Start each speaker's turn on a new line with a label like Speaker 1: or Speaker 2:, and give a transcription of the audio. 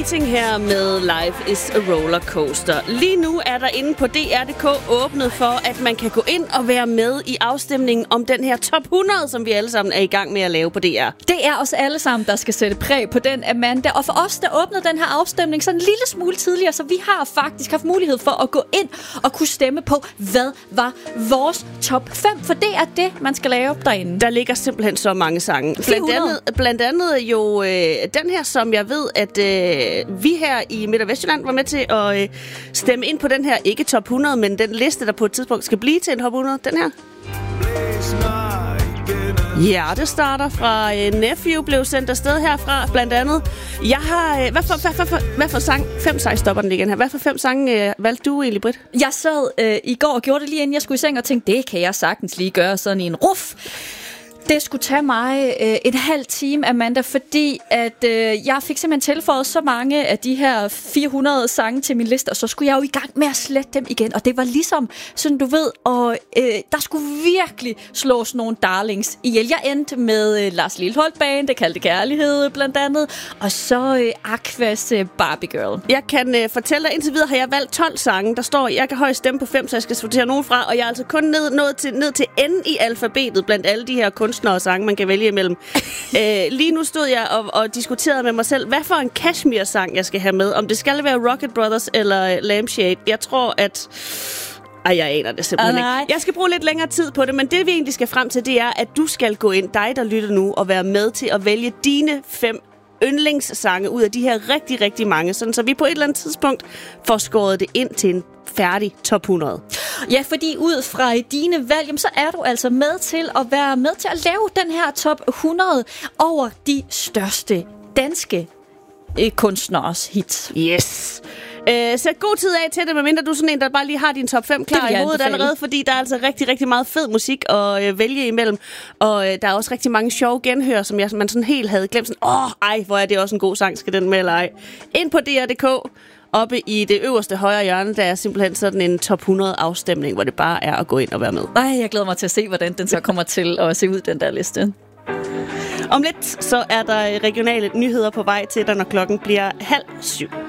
Speaker 1: Waiting her med Life is a Rollercoaster. Lige nu er der inde på DR.dk åbnet for, at man kan gå ind og være med i afstemningen om den her top 100, som vi alle sammen er i gang med at lave på DR.
Speaker 2: Det er os alle sammen, der skal sætte præg på den, Amanda. Og for os, der åbnede den her afstemning så en lille smule tidligere, så vi har faktisk haft mulighed for at gå ind og kunne stemme på, hvad var vores top 5. For det er det, man skal lave derinde.
Speaker 1: Der ligger simpelthen så mange sange. Blandt andet jo den her, som jeg ved, at vi her i Midt- og Vestjylland var med til at stemme ind på den her, ikke top 100, men den liste, der på et tidspunkt skal blive til en top 100. Den her. Hjertestarter fra Nephew blev sendt afsted herfra, blandt andet. Jeg har... Hvad for sang? 5 sange stopper den igen her. Hvad for 5 sange valgte du egentlig, Britt?
Speaker 2: Jeg sad i går og gjorde det lige inden jeg skulle i seng og tænkte, det kan jeg sagtens lige gøre sådan i en ruf. Det skulle tage mig en halv time, Amanda, fordi at jeg fik simpelthen tilføjet så mange af de her 400 sange til min liste, og så skulle jeg jo i gang med at slette dem igen. Og det var ligesom, sådan du ved, og der skulle virkelig slås nogle darlings ihjel. Jeg endte med Lars Lilholt Band, det kaldte Kærlighed blandt andet, og så Aquas Barbie Girl.
Speaker 1: Jeg kan fortælle dig, indtil videre har jeg valgt 12 sange. Der står, jeg kan højst stemme på 5, så jeg skal sortere nogen fra, og jeg er altså kun ned til enden i alfabetet blandt alle de her kunstnere og sange, man kan vælge imellem. Lige nu stod jeg og diskuterede med mig selv, hvad for en Kashmir-sang, jeg skal have med. Om det skal være Rocket Brothers eller Lampshade. Jeg tror, at... jeg aner det simpelthen ikke. Jeg skal bruge lidt længere tid på det, men det vi egentlig skal frem til, det er, at du skal gå ind, dig der lytter nu, og være med til at vælge dine 5 yndlingssange ud af de her rigtig, rigtig mange, sådan så vi på et eller andet tidspunkt får skåret det ind til en færdig top 100.
Speaker 2: Ja, fordi ud fra dine valg, så er du altså med til at være med til at lave den her top 100 over de største danske kunstneres hits.
Speaker 1: Yes. Sæt god tid af til det, medmindre du er sådan en, der bare lige har din top 5 klar i hovedet allerede, fordi der er altså rigtig, rigtig meget fed musik at vælge imellem. Og der er også rigtig mange sjove genhør, som man sådan helt havde glemt. Sådan, hvor er det også en god sang, skal den med eller ej. Ind på DR.dk. Oppe i det øverste højre hjørne, der er simpelthen sådan en top 100 afstemning, hvor det bare er at gå ind og være med.
Speaker 2: Jeg glæder mig til at se, hvordan den så kommer til at se ud, den der liste.
Speaker 1: Om lidt så er der regionale nyheder på vej til dig, når klokken bliver 6:30.